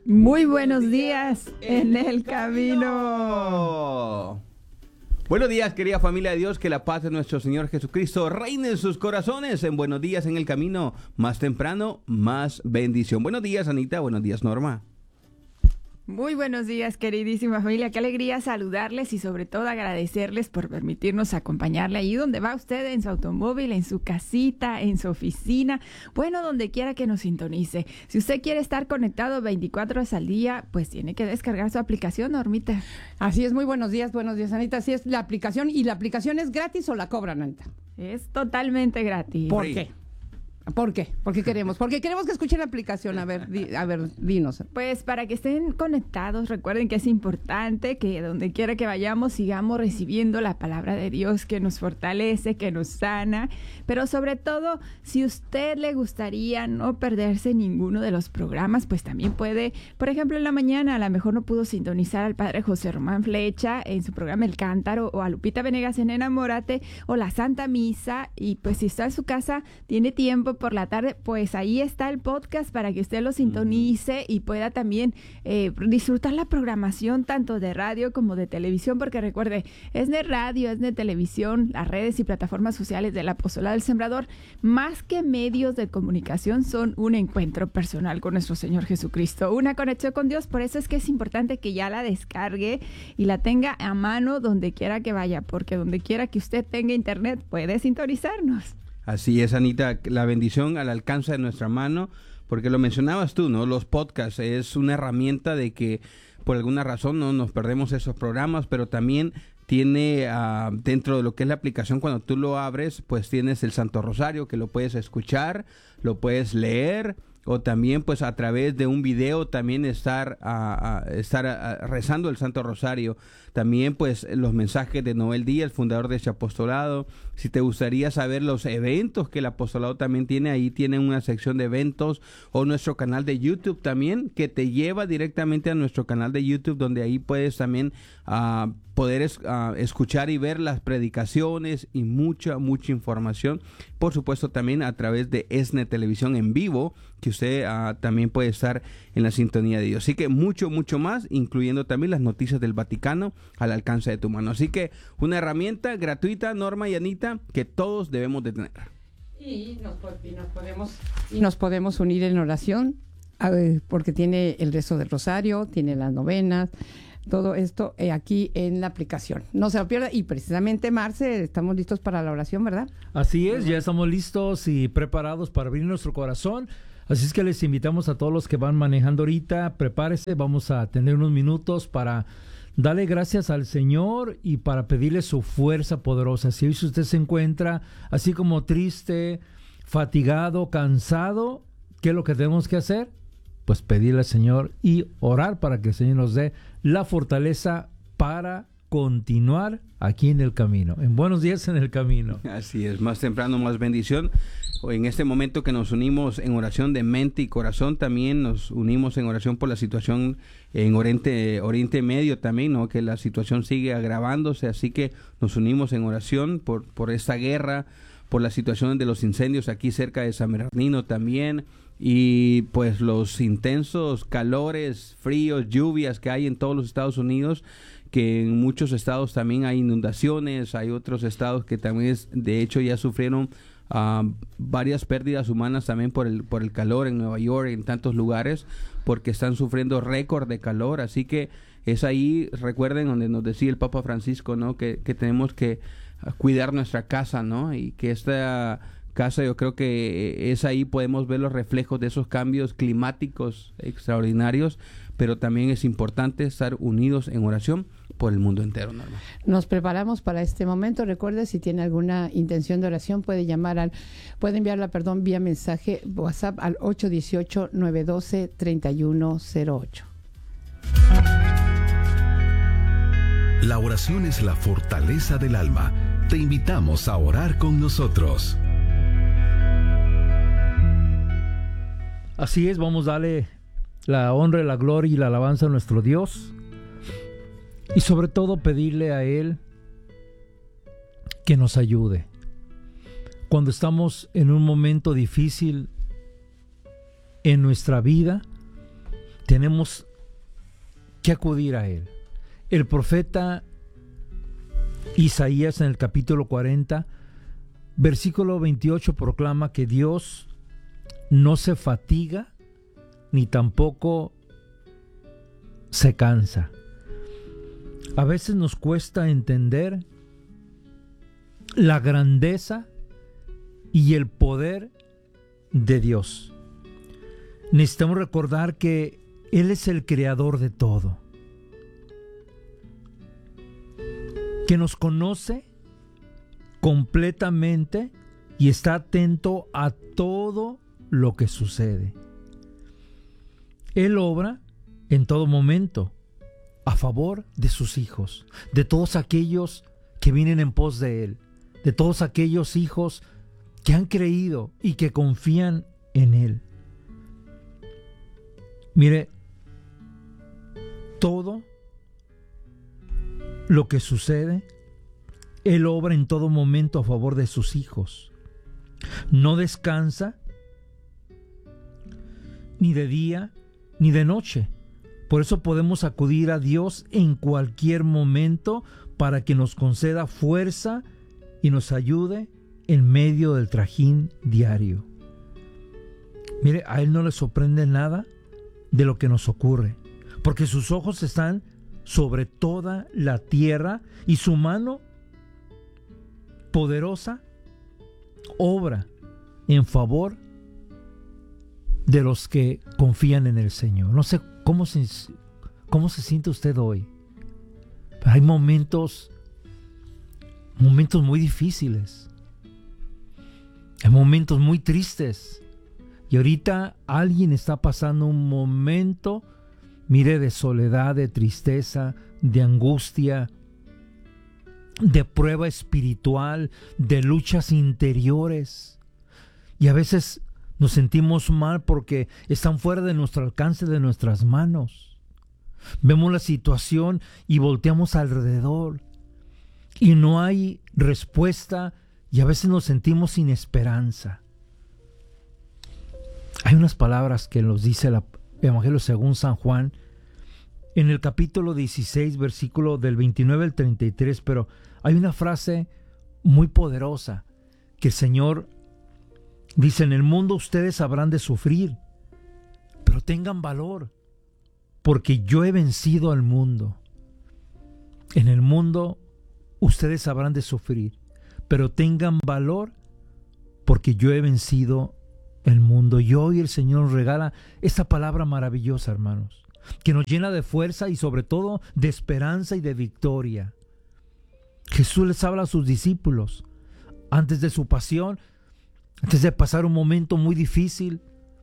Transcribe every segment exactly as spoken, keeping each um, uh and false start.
Muy buenos días en el camino. Buenos días, querida familia de Dios, que la paz de nuestro Señor Jesucristo reine en sus corazones. En Buenos Días en el Camino, más temprano, más bendición. Buenos días, Anita. Buenos días, Norma. Muy buenos días, queridísima familia. Qué alegría saludarles y sobre todo agradecerles por permitirnos acompañarle ahí donde va usted, en su automóvil, en su casita, en su oficina, bueno, donde quiera que nos sintonice. Si usted quiere estar conectado veinticuatro horas al día, pues tiene que descargar su aplicación, Normita. Así es, muy buenos días, buenos días, Anita. Así es la aplicación. ¿Y la aplicación es gratis o la cobran, Anita? Es totalmente gratis. ¿Por qué? ¿Por qué? ¿Por qué queremos? Porque queremos que escuchen la aplicación. A ver, di, a ver, dinos. Pues para que estén conectados, recuerden que es importante que donde quiera que vayamos sigamos recibiendo la palabra de Dios que nos fortalece, que nos sana, pero sobre todo, si usted le gustaría no perderse ninguno de los programas, pues también puede, por ejemplo, en la mañana a lo mejor no pudo sintonizar al Padre José Román Flecha en su programa El Cántaro, o a Lupita Venegas en Enamórate, o la Santa Misa, y pues si está en su casa, tiene tiempo por la tarde, pues ahí está el podcast para que usted lo sintonice y pueda también eh, disfrutar la programación tanto de radio como de televisión, porque recuerde, es de radio, es de televisión, las redes y plataformas sociales del Apostolado del Sembrador, más que medios de comunicación, son un encuentro personal con nuestro Señor Jesucristo, una conexión con Dios. Por eso es que es importante que ya la descargue y la tenga a mano donde quiera que vaya, porque donde quiera que usted tenga internet puede sintonizarnos. Así es, Anita, la bendición al alcance de nuestra mano, porque lo mencionabas tú, ¿no? Los podcasts es una herramienta de que por alguna razón no nos perdemos esos programas, pero también tiene uh, dentro de lo que es la aplicación, cuando tú lo abres, pues tienes el Santo Rosario, que lo puedes escuchar, lo puedes leer, o también pues a través de un video también estar, uh, uh, estar uh, rezando el Santo Rosario. También pues los mensajes de Noel Díaz, el fundador de este apostolado. Si te gustaría saber los eventos que el apostolado también tiene, ahí tiene una sección de eventos, o nuestro canal de YouTube también, que te lleva directamente a nuestro canal de YouTube, donde ahí puedes también uh, poder es, uh, escuchar y ver las predicaciones y mucha, mucha información. Por supuesto también a través de ESNE Televisión en vivo, que usted uh, también puede estar en la sintonía de Dios. Así que mucho, mucho más, incluyendo también las noticias del Vaticano al alcance de tu mano. Así que una herramienta gratuita, Norma y Anita, que todos debemos de tener. Y nos, y nos, podemos, y nos podemos unir en oración, a ver, porque tiene el rezo del rosario, tiene las novenas, todo esto eh, aquí en la aplicación. No se lo pierda. Y precisamente, Marce, estamos listos para la oración, ¿verdad? Así es, ya estamos listos y preparados para abrir nuestro corazón. Así es que les invitamos a todos los que van manejando ahorita, prepárese, vamos a tener unos minutos para darle gracias al Señor y para pedirle su fuerza poderosa. Si hoy usted se encuentra así como triste, fatigado, cansado, ¿qué es lo que tenemos que hacer? Pues pedirle al Señor y orar para que el Señor nos dé la fortaleza para continuar aquí en el camino. En Buenos Días en el Camino. Así es, más temprano, más bendición. En este momento que nos unimos en oración de mente y corazón, también nos unimos en oración por la situación en Oriente, Oriente Medio también, ¿no? Que la situación sigue agravándose, así que nos unimos en oración por, por esta guerra, por la situación de los incendios aquí cerca de San Bernardino también, y pues los intensos calores, fríos, lluvias que hay en todos los Estados Unidos, que en muchos estados también hay inundaciones, hay otros estados que también de hecho ya sufrieron Uh, varias pérdidas humanas también por el por el calor en Nueva York, en tantos lugares, porque están sufriendo récord de calor. Así que es ahí, recuerden, donde nos decía el Papa Francisco, ¿no? Que, que tenemos que uh, cuidar nuestra casa, ¿no? Y que esta casa, yo creo que es ahí podemos ver los reflejos de esos cambios climáticos extraordinarios, pero también es importante estar unidos en oración por el mundo entero, Norma. Nos preparamos para este momento. Recuerde, si tiene alguna intención de oración, puede llamar al, puede enviarla, perdón, vía mensaje WhatsApp al ocho uno ocho, nueve uno dos, tres uno cero ocho. La oración es la fortaleza del alma. Te invitamos a orar con nosotros. Así es, vamos a darle la honra, la gloria y la alabanza a nuestro Dios. Y sobre todo pedirle a Él que nos ayude. Cuando estamos en un momento difícil en nuestra vida, tenemos que acudir a Él. El profeta Isaías en el capítulo cuarenta, versículo veintiocho, proclama que Dios no se fatiga ni tampoco se cansa. A veces nos cuesta entender la grandeza y el poder de Dios. Necesitamos recordar que Él es el creador de todo, que nos conoce completamente y está atento a todo lo que sucede. Él obra en todo momento a favor de sus hijos, de todos aquellos que vienen en pos de Él, de todos aquellos hijos que han creído y que confían en Él. Mire, todo lo que sucede, Él obra en todo momento a favor de sus hijos. No descansa ni de día ni de noche. Por eso podemos acudir a Dios en cualquier momento para que nos conceda fuerza y nos ayude en medio del trajín diario. Mire, a Él no le sorprende nada de lo que nos ocurre, porque sus ojos están sobre toda la tierra y su mano poderosa obra en favor de los que confían en el Señor. No sé cómo se, cómo se siente usted hoy, pero hay momentos, momentos muy difíciles, hay momentos muy tristes, y ahorita alguien está pasando un momento, mire, de soledad, de tristeza, de angustia, de prueba espiritual, de luchas interiores. Y a veces nos sentimos mal porque están fuera de nuestro alcance, de nuestras manos. Vemos la situación y volteamos alrededor y no hay respuesta, y a veces nos sentimos sin esperanza. Hay unas palabras que nos dice el Evangelio según San Juan en el capítulo dieciséis, versículo del veintinueve al treinta y tres, pero hay una frase muy poderosa que el Señor dice: en el mundo ustedes habrán de sufrir, pero tengan valor, porque yo he vencido al mundo. En el mundo ustedes habrán de sufrir, pero tengan valor, porque yo he vencido el mundo. Y hoy el Señor nos regala esta palabra maravillosa, hermanos, que nos llena de fuerza y sobre todo de esperanza y de victoria. Jesús les habla a sus discípulos antes de su pasión, antes de pasar un momento muy difícil,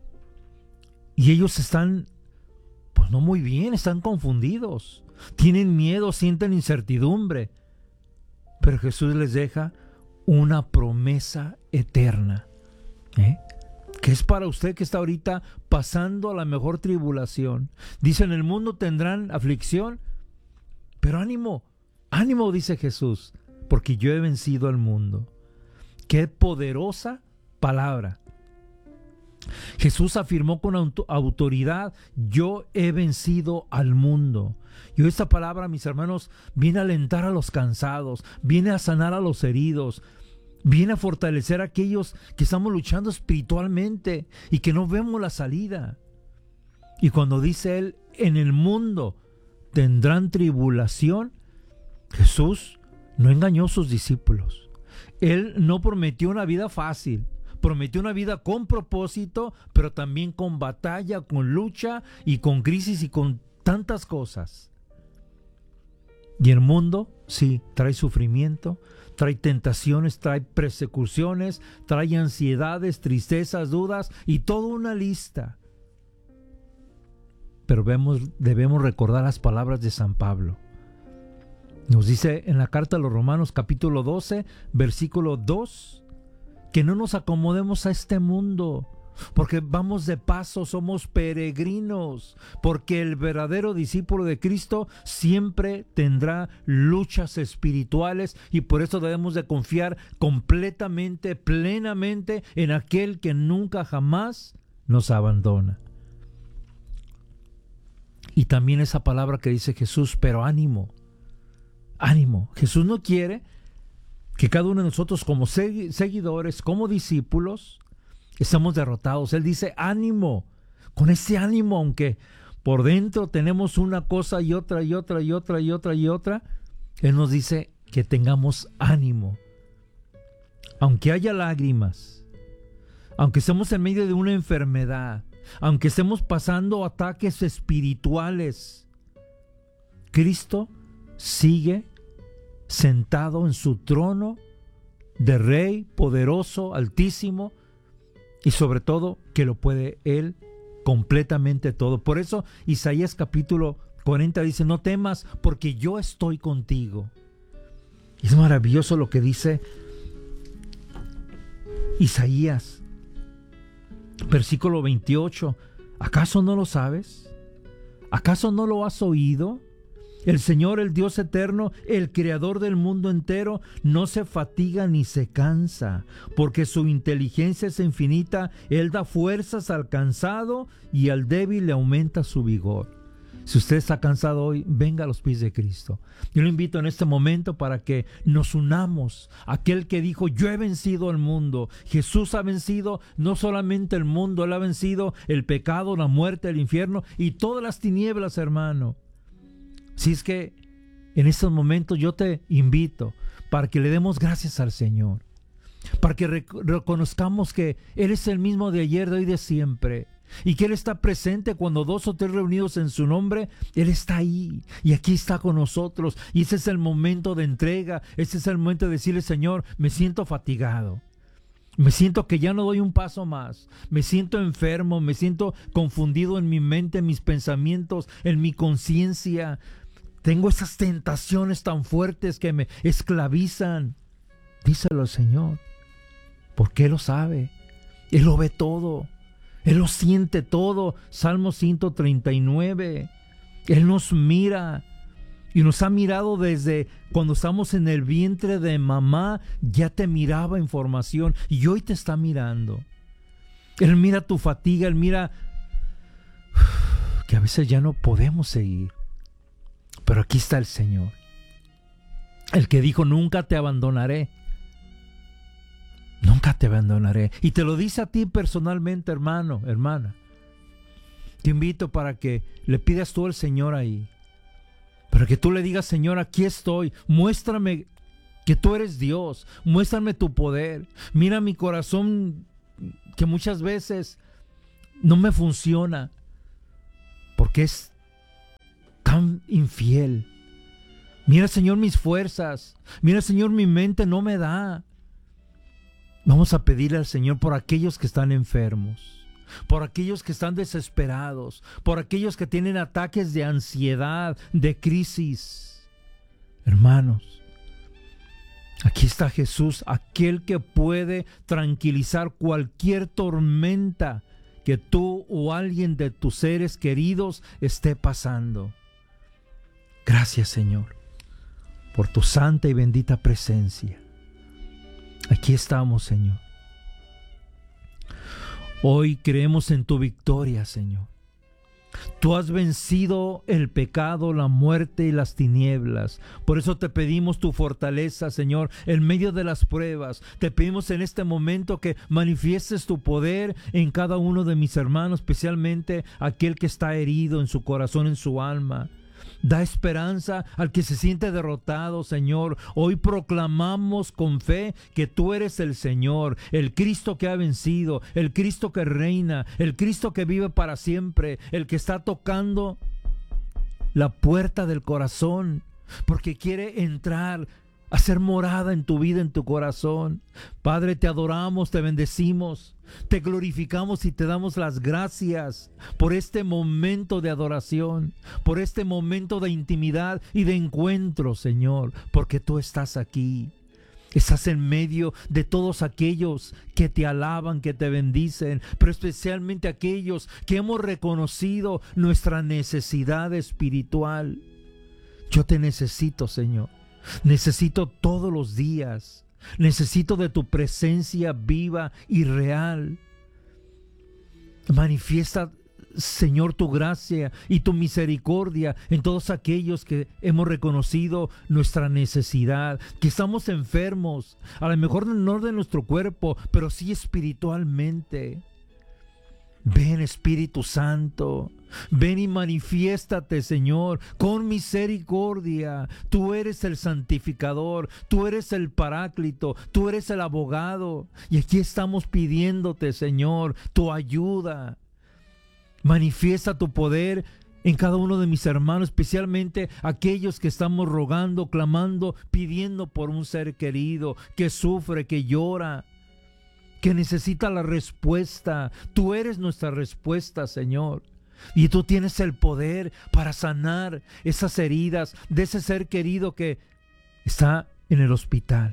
y ellos están, pues no muy bien, están confundidos, tienen miedo, sienten incertidumbre, pero Jesús les deja una promesa eterna, ¿eh? que es para usted que está ahorita pasando la mejor tribulación. Dice: en el mundo tendrán aflicción, pero ánimo, ánimo, dice Jesús, porque yo he vencido al mundo. Qué poderosa palabra. Jesús afirmó con autoridad: yo he vencido al mundo. Y esta palabra, mis hermanos, viene a alentar a los cansados, viene a sanar a los heridos, viene a fortalecer a aquellos que estamos luchando espiritualmente y que no vemos la salida. Y cuando dice Él: en el mundo tendrán tribulación, Jesús no engañó a sus discípulos. Él no prometió una vida fácil, prometió una vida con propósito, pero también con batalla, con lucha y con crisis y con tantas cosas. Y el mundo, sí, trae sufrimiento, trae tentaciones, trae persecuciones, trae ansiedades, tristezas, dudas y toda una lista. Pero vemos, debemos recordar las palabras de San Pablo. Nos dice en la carta a los Romanos capítulo doce, versículo dos, que no nos acomodemos a este mundo, porque vamos de paso, somos peregrinos, porque el verdadero discípulo de Cristo siempre tendrá luchas espirituales, y por eso debemos de confiar completamente, plenamente en aquel que nunca jamás nos abandona. Y también esa palabra que dice Jesús, pero ánimo, ánimo. Jesús no quiere que cada uno de nosotros como seguidores, como discípulos, estemos derrotados. Él dice, ánimo, con ese ánimo, aunque por dentro tenemos una cosa y otra y otra y otra y otra y otra, Él nos dice que tengamos ánimo. Aunque haya lágrimas, aunque estemos en medio de una enfermedad, aunque estemos pasando ataques espirituales, Cristo sigue sentado en su trono de Rey poderoso, altísimo, y sobre todo que lo puede Él completamente todo. Por eso Isaías capítulo cuarenta dice, no temas porque yo estoy contigo. Es maravilloso lo que dice Isaías, versículo veintiocho. ¿Acaso no lo sabes? ¿Acaso no lo has oído? El Señor, el Dios eterno, el creador del mundo entero, no se fatiga ni se cansa, porque su inteligencia es infinita. Él da fuerzas al cansado y al débil le aumenta su vigor. Si usted está cansado hoy, venga a los pies de Cristo. Yo lo invito en este momento para que nos unamos a aquel que dijo, yo he vencido al mundo. Jesús ha vencido no solamente el mundo, Él ha vencido el pecado, la muerte, el infierno y todas las tinieblas, hermano. Si es que en estos momentos yo te invito para que le demos gracias al Señor, para que rec- reconozcamos que Él es el mismo de ayer, de hoy, de siempre, y que Él está presente cuando dos o tres reunidos en su nombre. Él está ahí y aquí está con nosotros, y ese es el momento de entrega. Ese es el momento de decirle, Señor, me siento fatigado, me siento que ya no doy un paso más, me siento enfermo, me siento confundido en mi mente, en mis pensamientos, en mi conciencia. Tengo esas tentaciones tan fuertes que me esclavizan. Díselo al Señor, porque Él lo sabe, Él lo ve todo, Él lo siente todo. Salmo ciento treinta y nueve. Él nos mira y nos ha mirado desde cuando estamos en el vientre de mamá. Ya te miraba en formación y hoy te está mirando. Él mira tu fatiga, Él mira que a veces ya no podemos seguir. Pero aquí está el Señor, el que dijo, nunca te abandonaré. Nunca te abandonaré. Y te lo dice a ti personalmente, hermano, hermana. Te invito para que le pidas tú al Señor ahí. Para que tú le digas, Señor, aquí estoy. Muéstrame que tú eres Dios. Muéstrame tu poder. Mira mi corazón que muchas veces no me funciona porque es tan infiel. Mira, Señor, mis fuerzas. Mira, Señor, mi mente no me da. Vamos a pedirle al Señor por aquellos que están enfermos, por aquellos que están desesperados, por aquellos que tienen ataques de ansiedad, de crisis. Hermanos, aquí está Jesús, aquel que puede tranquilizar cualquier tormenta que tú o alguien de tus seres queridos esté pasando. Gracias, Señor, por tu santa y bendita presencia. Aquí estamos, Señor. Hoy creemos en tu victoria, Señor. Tú has vencido el pecado, la muerte y las tinieblas. Por eso te pedimos tu fortaleza, Señor, en medio de las pruebas. Te pedimos en este momento que manifiestes tu poder en cada uno de mis hermanos, especialmente aquel que está herido en su corazón, en su alma. Da esperanza al que se siente derrotado, Señor. Hoy proclamamos con fe que tú eres el Señor, el Cristo que ha vencido, el Cristo que reina, el Cristo que vive para siempre, el que está tocando la puerta del corazón, porque quiere entrar, hacer morada en tu vida, en tu corazón. Padre, te adoramos, te bendecimos, te glorificamos y te damos las gracias por este momento de adoración, por este momento de intimidad y de encuentro, Señor, porque tú estás aquí. Estás en medio de todos aquellos que te alaban, que te bendicen, pero especialmente aquellos que hemos reconocido nuestra necesidad espiritual. Yo te necesito, Señor. Necesito todos los días. Necesito de tu presencia viva y real. Manifiesta, Señor, tu gracia y tu misericordia en todos aquellos que hemos reconocido nuestra necesidad, que estamos enfermos, a lo mejor no de nuestro cuerpo, pero sí espiritualmente. Ven, Espíritu Santo, ven y manifiéstate, Señor, con misericordia. Tú eres el santificador, tú eres el paráclito, tú eres el abogado. Y aquí estamos pidiéndote, Señor, tu ayuda. Manifiesta tu poder en cada uno de mis hermanos, especialmente aquellos que estamos rogando, clamando, pidiendo por un ser querido que sufre, que llora, que necesita la respuesta. Tú eres nuestra respuesta, Señor. Y tú tienes el poder para sanar esas heridas de ese ser querido que está en el hospital.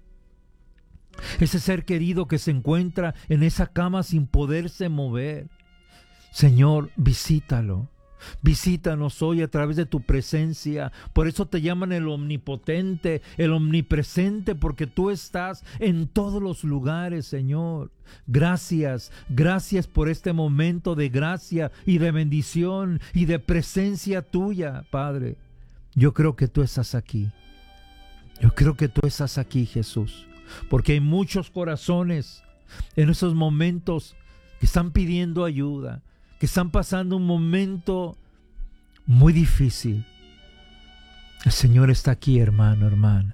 Ese ser querido que se encuentra en esa cama sin poderse mover. Señor, visítalo. Visítanos hoy a través de tu presencia. Por eso te llaman el omnipotente, el omnipresente, porque tú estás en todos los lugares, Señor. Gracias, gracias por este momento de gracia y de bendición y de presencia tuya, Padre. Yo creo que tú estás aquí. Yo creo que tú estás aquí, Jesús, porque hay muchos corazones en esos momentos que están pidiendo ayuda, que están pasando un momento muy difícil. El Señor está aquí, hermano, hermana.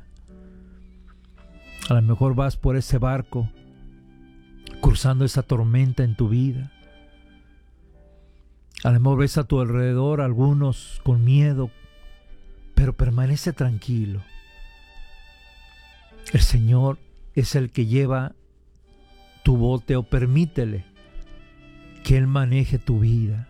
A lo mejor vas por ese barco, cruzando esa tormenta en tu vida. A lo mejor ves a tu alrededor algunos con miedo, pero permanece tranquilo. El Señor es el que lleva tu bote, o permítele que Él maneje tu vida,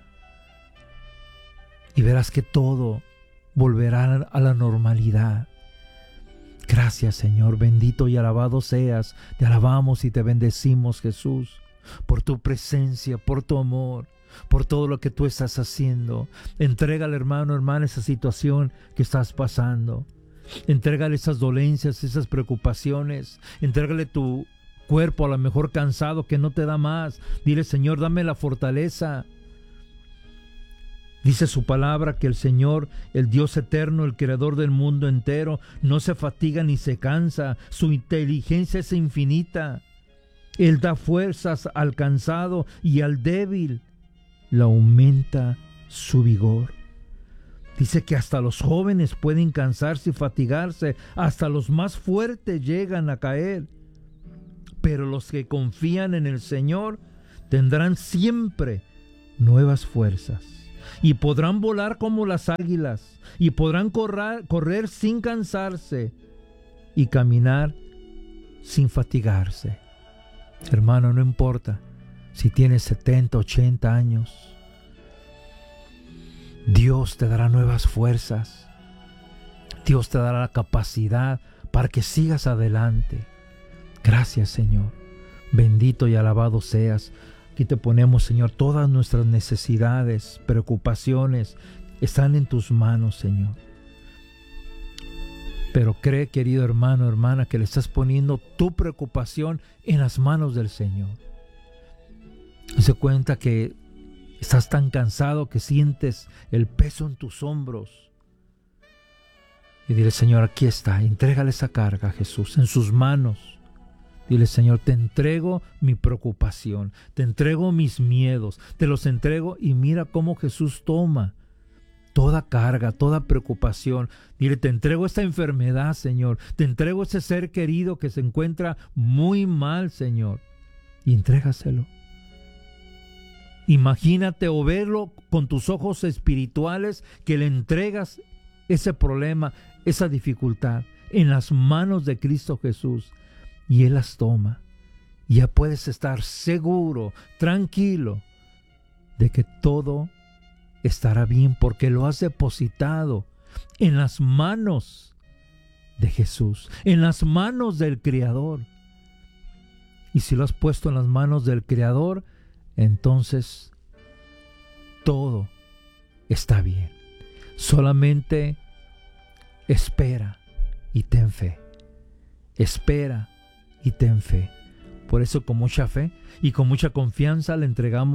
y verás que todo volverá a la normalidad. Gracias, Señor, bendito y alabado seas. Te alabamos y te bendecimos, Jesús, por tu presencia, por tu amor, por todo lo que tú estás haciendo. Entrégale, hermano, hermana, esa situación que estás pasando. Entrégale esas dolencias, esas preocupaciones. Entrégale tu cuerpo, a lo mejor cansado, que no te da más. Dile: Señor, dame la fortaleza. Dice su palabra que el Señor, el Dios eterno, el creador del mundo entero, no se fatiga ni se cansa. Su inteligencia es infinita. Él da fuerzas al cansado, y al débil le aumenta su vigor. Dice que hasta los jóvenes pueden cansarse y fatigarse, hasta los más fuertes llegan a caer. Pero los que confían en el Señor tendrán siempre nuevas fuerzas, y podrán volar como las águilas, y podrán correr, correr sin cansarse, y caminar sin fatigarse. Hermano, no importa si tienes setenta, ochenta años, Dios te dará nuevas fuerzas. Dios te dará la capacidad para que sigas adelante. Gracias, Señor. Bendito y alabado seas. Aquí te ponemos, Señor, todas nuestras necesidades, preocupaciones, están en tus manos, Señor. Pero cree, querido hermano, hermana, que le estás poniendo tu preocupación en las manos del Señor. Se cuenta que estás tan cansado que sientes el peso en tus hombros. Y dile: Señor, aquí está. Entrégale esa carga a Jesús en sus manos. Dile: Señor, te entrego mi preocupación, te entrego mis miedos, te los entrego. Y mira cómo Jesús toma toda carga, toda preocupación. Dile: te entrego esta enfermedad, Señor, te entrego ese ser querido que se encuentra muy mal, Señor. Y entrégaselo. Imagínate o verlo con tus ojos espirituales, que le entregas ese problema, esa dificultad en las manos de Cristo Jesús, y Él las toma. Ya puedes estar seguro, tranquilo, de que todo estará bien, porque lo has depositado en las manos de Jesús, en las manos del Creador. Y si lo has puesto en las manos del Creador, entonces todo está bien. Solamente espera y ten fe. Espera y ten fe. Por eso, con mucha fe y con mucha confianza, le entregamos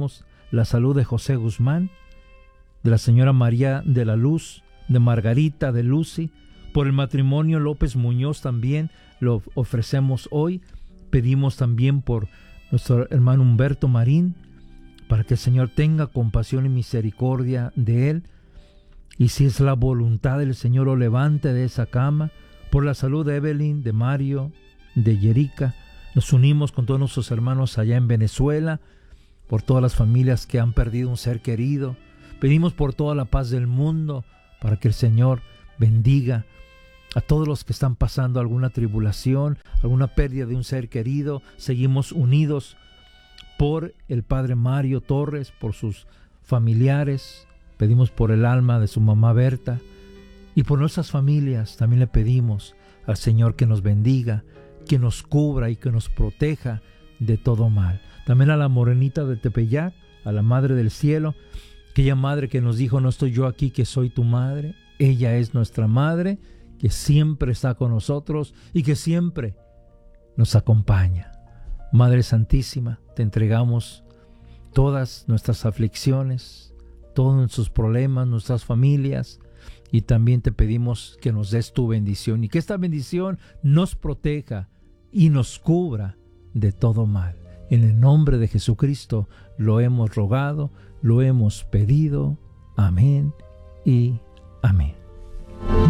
la salud de José Guzmán, de la señora María de la Luz, de Margarita, de Lucy, por el matrimonio López Muñoz también lo ofrecemos hoy. Pedimos también por nuestro hermano Humberto Marín, para que el Señor tenga compasión y misericordia de él, y si es la voluntad del Señor lo levante de esa cama. Por la salud de Evelyn, de Mario, de Yerica. Nos unimos con todos nuestros hermanos allá en Venezuela, por todas las familias que han perdido un ser querido. Pedimos por toda la paz del mundo, para que el Señor bendiga a todos los que están pasando alguna tribulación, alguna pérdida de un ser querido. Seguimos unidos por el padre Mario Torres, por sus familiares. Pedimos por el alma de su mamá Berta y por nuestras familias. También le pedimos al Señor que nos bendiga, que nos cubra y que nos proteja de todo mal. También a la morenita de Tepeyac, a la Madre del Cielo, aquella madre que nos dijo: no estoy yo aquí, que soy tu madre. Ella es nuestra madre, que siempre está con nosotros y que siempre nos acompaña. Madre Santísima, te entregamos todas nuestras aflicciones, todos nuestros problemas, nuestras familias, y también te pedimos que nos des tu bendición y que esta bendición nos proteja y nos cubra de todo mal. En el nombre de Jesucristo lo hemos rogado, lo hemos pedido. Amén y amén.